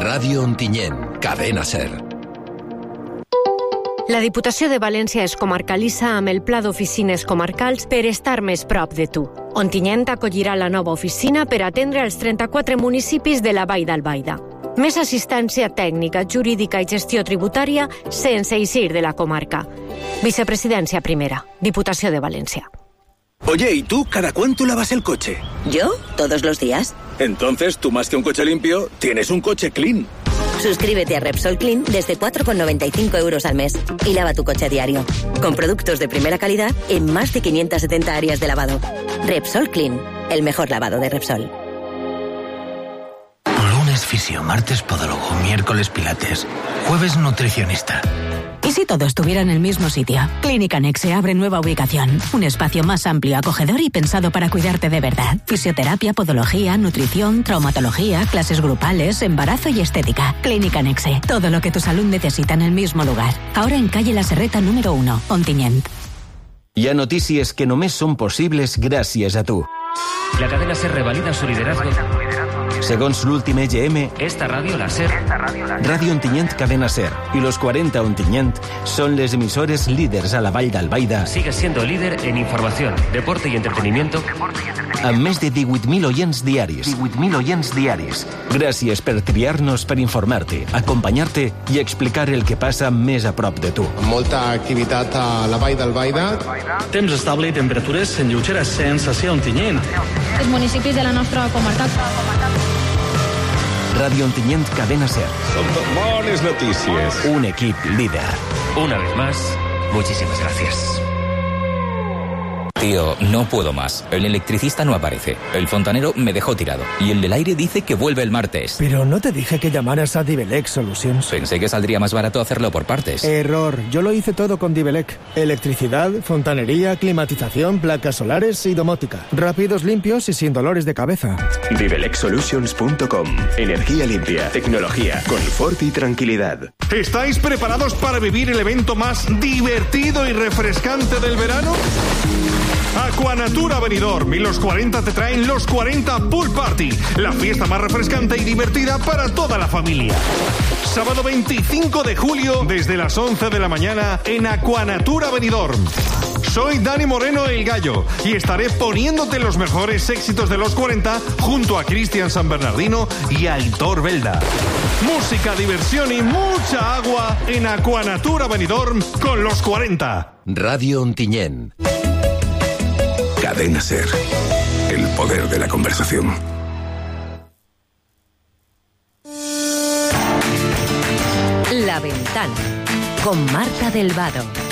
Ràdio Ontinyent, Cadena SER. La Diputació de València es comarcalitza amb el Pla d'Oficines Comarcals per estar més prop de tu. Ontinyent acollirà la nova oficina per atendre els 34 municipis de la Vall d'Albaida. Més assistència tècnica, jurídica i gestió tributària sense eixir de la comarca. Vicepresidència primera, Diputació de València. Oye, ¿y tú cada cuánto lavas el coche? ¿Yo? Todos los días. Entonces, tú más que un coche limpio, tienes un coche clean. Suscríbete a Repsol Clean desde 4,95 euros al mes y lava tu coche a diario. Con productos de primera calidad en más de 570 áreas de lavado. Repsol Clean, el mejor lavado de Repsol. Lunes fisio, martes podólogo, miércoles pilates, jueves nutricionista. ¿Y si todo estuviera en el mismo sitio? Clínica Nexe abre nueva ubicación. Un espacio más amplio, acogedor y pensado para cuidarte de verdad. Fisioterapia, podología, nutrición, traumatología, clases grupales, embarazo y estética. Clínica Nexe. Todo lo que tu salud necesita en el mismo lugar. Ahora en calle La Serreta número 1, Ontinyent. Hi ha notícies que només són possibles gràcies a tu. La cadena SER revalida su liderazgo. Segons l'últim EGM, Esta radio, la SER. Ràdio Ontinyent, Cadena SER i los 40 Ontinyent són les emissores líders a la Vall d'Albaida. Sigue siendo líder en información, deporte y entretenimiento. Amb més de 18.000 oients diaris. 18.000 oients diaris. Gràcies per triar-nos per informar-te, acompanyar-te i explicar el que passa més a prop de tu. Molta activitat a la Vall d'Albaida. Temps estable i temperatures en lleuger ascens hacia Ontinyent. Els municipis de la nostra comarca. Ràdio Ontinyent, Cadena SER. Son bones noticias. Un equip líder. Una vez más, muchísimas gracias. Tío, no puedo más. El electricista no aparece. El fontanero me dejó tirado. Y el del aire dice que vuelve el martes. Pero no te dije que llamaras a Divelec Solutions. Pensé que saldría más barato hacerlo por partes. Error. Yo lo hice todo con Divelec. Electricidad, fontanería, climatización, placas solares y domótica. Rápidos, limpios y sin dolores de cabeza. DivelecSolutions.com. Energía limpia, tecnología, confort y tranquilidad. ¿Estáis preparados para vivir el evento más divertido y refrescante del verano? Aquanatura Benidorm y los 40 te traen los 40 Pool Party, la fiesta más refrescante y divertida para toda la familia. Sábado 25 de julio, desde las 11 de la mañana, en Aquanatura Benidorm. Soy Dani Moreno el Gallo y estaré poniéndote los mejores éxitos de los 40 junto a Cristian San Bernardino y Aitor Belda. Música, diversión y mucha agua en Aquanatura Benidorm con los 40. Ràdio Ontinyent. Cadena SER. El poder de la conversación. La Ventana con Marta del Vado.